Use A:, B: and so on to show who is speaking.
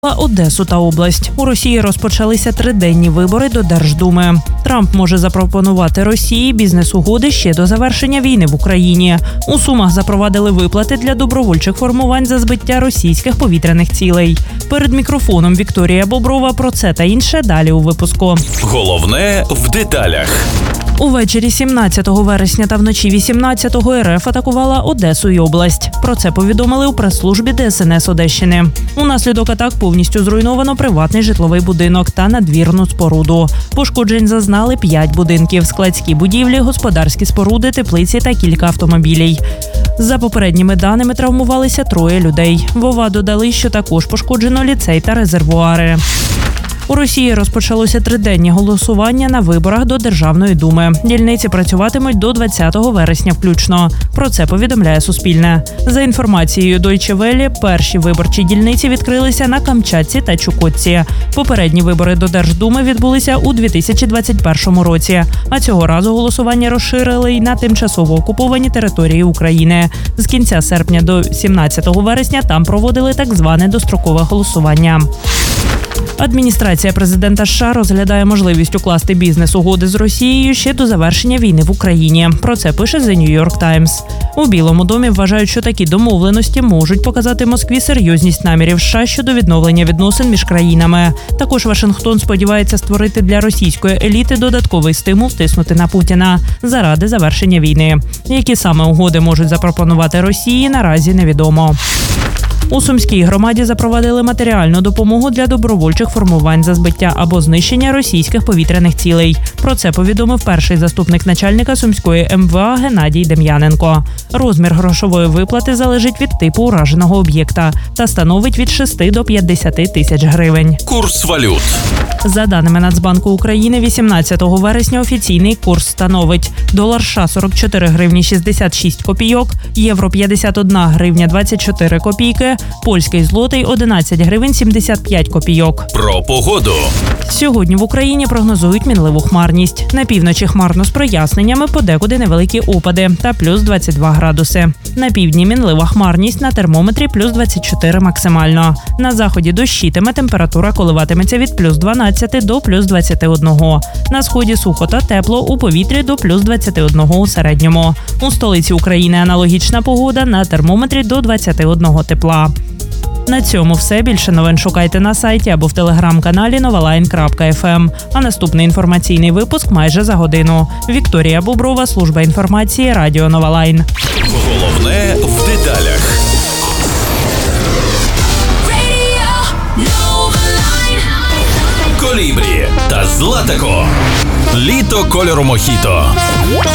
A: Одесу та область. У Росії розпочалися триденні вибори до Держдуми. Трамп може запропонувати Росії бізнес-угоди ще до завершення війни в Україні. У Сумах запровадили виплати для добровольчих формувань за збиття російських повітряних цілей. Перед мікрофоном Вікторія Боброва про це та інше далі у випуску.
B: Головне в деталях.
A: Увечері 17 вересня та вночі 18-го РФ атакувала Одесу і область. Про це повідомили у прес-службі ДСНС Одещини. Унаслідок атак повністю зруйновано приватний житловий будинок та надвірну споруду. Пошкоджень зазнали 5 будинків, складські будівлі, господарські споруди, теплиці та кілька автомобілів. За попередніми даними травмувалися 3 людей. В ОВА додали, що також пошкоджено ліцей та резервуари. У Росії розпочалося триденні голосування на виборах до Державної думи. Дільниці працюватимуть до 20 вересня включно. Про це повідомляє Суспільне. За інформацією Deutsche Welle, перші виборчі дільниці відкрилися на Камчатці та Чукотці. Попередні вибори до Держдуми відбулися у 2021 році. А цього разу голосування розширили й на тимчасово окуповані території України. З кінця серпня до 17 вересня там проводили так зване дострокове голосування. Адміністрація президента США розглядає можливість укласти бізнес-угоди з Росією ще до завершення війни в Україні. Про це пише The New York Times. У Білому домі вважають, що такі домовленості можуть показати Москві серйозність намірів США щодо відновлення відносин між країнами. Також Вашингтон сподівається створити для російської еліти додатковий стимул тиснути на Путіна заради завершення війни. Які саме угоди можуть запропонувати Росії, наразі невідомо. У Сумській громаді запровадили матеріальну допомогу для добровольчих формувань за збиття або знищення російських повітряних цілей. Про це повідомив перший заступник начальника Сумської МВА Геннадій Дем'яненко. Розмір грошової виплати залежить від типу ураженого об'єкта та становить від 6 до 50 тисяч гривень.
B: Курс валют.
A: За даними Нацбанку України, 18 вересня офіційний курс становить долар США 44 гривні 66 копійок, євро 51 гривня 24 копійки, польський злотий 11 гривень 75 копійок.
B: Про погоду.
A: Сьогодні в Україні прогнозують мінливу хмарність. На півночі хмарно з проясненнями, подекуди невеликі опади та плюс 22 градуси. На півдні мінлива хмарність, на термометрі плюс 24 максимально. На заході дощитиме, температура коливатиметься від плюс 12 до плюс 21. На сході сухо та тепло, у повітрі до плюс 21 у середньому. У столиці України аналогічна погода, на термометрі до 21 тепла. На цьому все. Більше новин шукайте на сайті або в телеграм-каналі novaline.fm. А наступний інформаційний випуск майже за годину. Вікторія Боброва, служба інформації, Радіо Новалайн.
B: Головне в деталях. Колібрі та Златако. Літо кольору мохіто.